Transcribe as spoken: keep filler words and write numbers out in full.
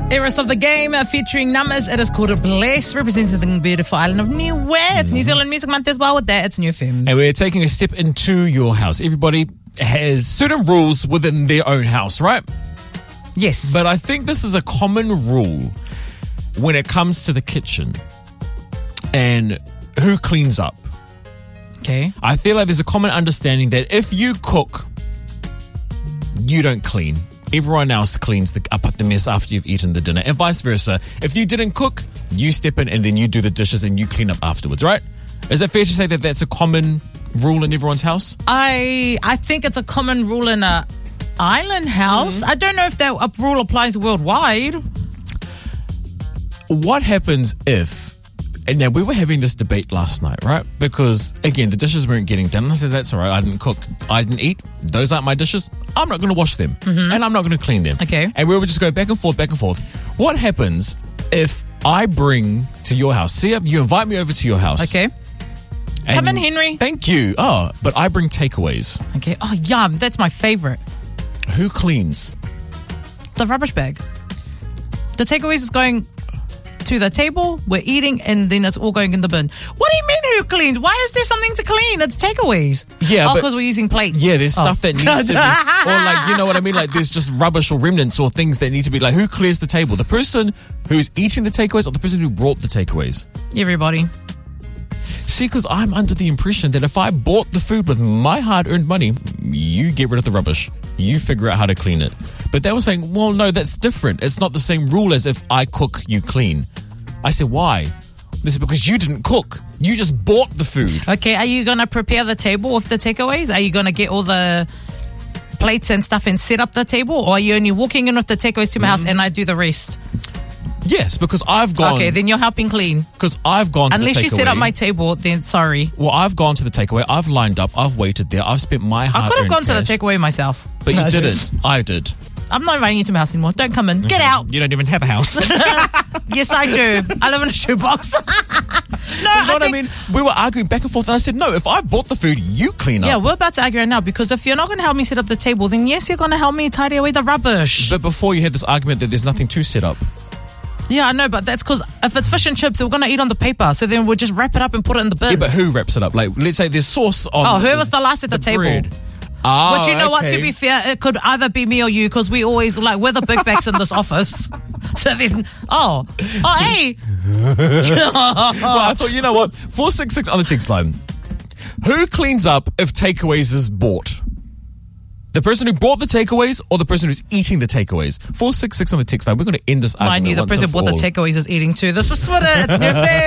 Eras of the Game uh, featuring Numbers. It is called a Bless, representing the beautiful island of Niue. It's mm-hmm. New Zealand Music Month as well. With that, it's New F M. And we're taking a step into your house. Everybody has certain rules within their own house, right? Yes. But I think this is a common rule when it comes to the kitchen and who cleans up. Okay. I feel like there's a common understanding that if you cook, you don't clean. Everyone else cleans the, up at the mess after you've eaten the dinner, and vice versa. If you didn't cook, you step in and then you do the dishes and you clean up afterwards, right? Is it fair to say that that's a common rule in everyone's house? I I think it's a common rule in a island house. Mm-hmm. I don't know if that rule applies worldwide. What happens if... And now we were having this debate last night, right? Because, again, the dishes weren't getting done. I said, that's all right. I didn't cook. I didn't eat. Those aren't my dishes. I'm not going to wash them. Mm-hmm. And I'm not going to clean them. Okay. And we would just go back and forth, back and forth. What happens if I bring to your house? See, you invite me over to your house. Okay. Come in, Henry. Thank you. Oh, but I bring takeaways. Okay. Oh, yum. That's my favorite. Who cleans? The rubbish bag. The takeaways is going... to the table, we're eating, and then it's all going in the bin. What do you mean who cleans? Why is there something to clean? It's takeaways. Yeah, oh, because we're using plates. Yeah, there's oh. stuff that needs to be, or like, you know what I mean? Like there's just rubbish or remnants or things that need to be like, who clears the table? The person who's eating the takeaways or the person who brought the takeaways? Everybody. See, because I'm under the impression that if I bought the food with my hard-earned money, you get rid of the rubbish. You figure out how to clean it. But they were saying, well, no, that's different. It's not the same rule as if I cook, you clean. I said, why? This is because you didn't cook. You just bought the food. Okay, are you going to prepare the table with the takeaways? Are you going to get all the plates and stuff and set up the table? Or are you only walking in with the takeaways to my mm. house and I do the rest? Yes, because I've gone... Okay, then you're helping clean. Because I've gone to Unless the takeaway. Unless you set up my table, then sorry. Well, I've gone to the takeaway. I've lined up. I've waited there. I've spent my hard-earned I could have gone cash. to the takeaway myself. But you didn't. I did. I'm not inviting you to my house anymore. Don't come in. Get out. You don't even have a house. Yes, I do. I live in a shoebox. No, you know I what think... I mean? We were arguing back and forth, and I said, no, if I bought the food, you clean up. Yeah, we're about to argue right now, because if you're not going to help me set up the table, then yes, you're going to help me tidy away the rubbish. But before you had this argument that there's nothing to set up. Yeah, I know, but that's because if it's fish and chips, we're going to eat on the paper. So then we'll just wrap it up and put it in the bin. Yeah, but who wraps it up? Like, let's say there's sauce on... Oh, who was the last at the, the table? Bread. Oh, but you know okay. what, to be fair, it could either be me or you, because we always, like, we're the big backs in this office. So there's, oh, oh, hey. Well, I thought, you know what, four six six on the text line. Who cleans up if takeaways is bought? The person who bought the takeaways or the person who's eating the takeaways? four six six on the text line. We're going to end this argument. I knew the once person and who bought for the all. takeaways is eating too. This is Twitter. It's New Fair.